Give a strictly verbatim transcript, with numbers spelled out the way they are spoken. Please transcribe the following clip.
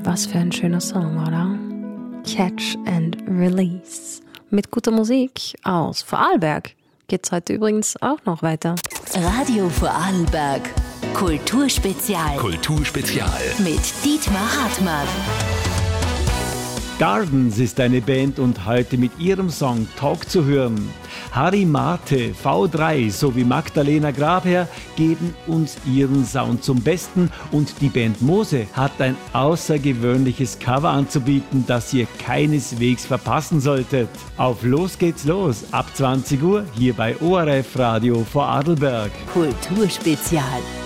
Was für ein schöner Song, oder? Catch and Release. Mit guter Musik aus Vorarlberg geht's heute übrigens auch noch weiter. Radio Vorarlberg. Kulturspezial. Kulturspezial. Mit Dietmar Hartmann. Gardens ist eine Band und heute mit ihrem Song Talk zu hören. Harry Mate, V drei sowie Magdalena Grabherr geben uns ihren Sound zum Besten und die Band Mose hat ein außergewöhnliches Cover anzubieten, das ihr keineswegs verpassen solltet. Auf los geht's los, ab zwanzig Uhr hier bei O R F Radio Vorarlberg. Kulturspezial.